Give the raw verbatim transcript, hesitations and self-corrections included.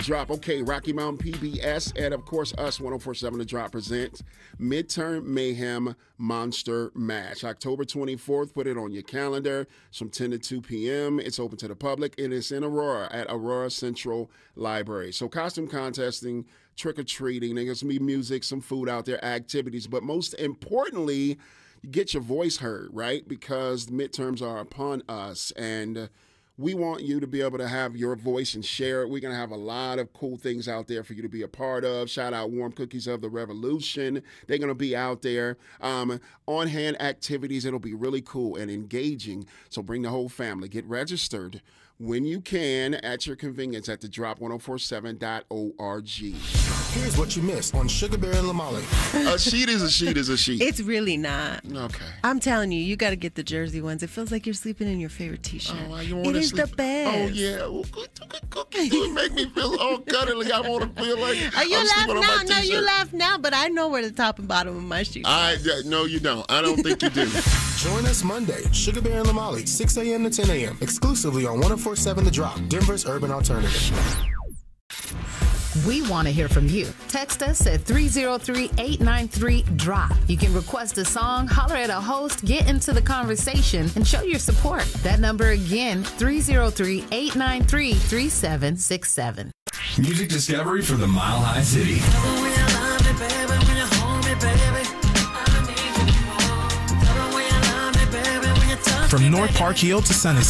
Drop. Okay, Rocky Mountain P B S and, of course, us, one oh four point seven The Drop presents Midterm Mayhem Monster Mash. October twenty-fourth, put it on your calendar. It's from ten to two p.m. It's open to the public. It is in Aurora at Aurora Central Library. So costume contesting, trick-or-treating, there's going to be music, some food out there, activities, but most importantly, get your voice heard, right? Because the midterms are upon us, and uh, we want you to be able to have your voice and share it. We're going to have a lot of cool things out there for you to be a part of. Shout out Warm Cookies of the Revolution. They're going to be out there. Um, on-hand activities. It'll be really cool and engaging. So bring the whole family. Get registered when you can at your convenience at the drop ten forty-seven dot org. Here's what you missed on Sugar Bear and Lamali. A sheet is a sheet is a sheet. It's really not. Okay. I'm telling you, you got to get the jersey ones. It feels like you're sleeping in your favorite T-shirt. Oh, you it is sleep? the best. Oh, yeah. Oh, you make me feel all cuddly. I want to feel like Are you I'm laugh sleeping on now? my No, T-shirt. you laugh now, but I know where the top and bottom of my shoes I, no, you don't. I don't think you do. Join us Monday, Sugar Bear and Lamali, six a.m. to ten a.m., exclusively on ten forty-seven The Drop, Denver's urban alternative. We want to hear from you. Text us at three oh three, eight nine three, drop. You can request a song, holler at a host, get into the conversation, and show your support. That number again, three oh three, eight nine three, three seven six seven. Music discovery for the Mile High City. From North Park Hill to Sunny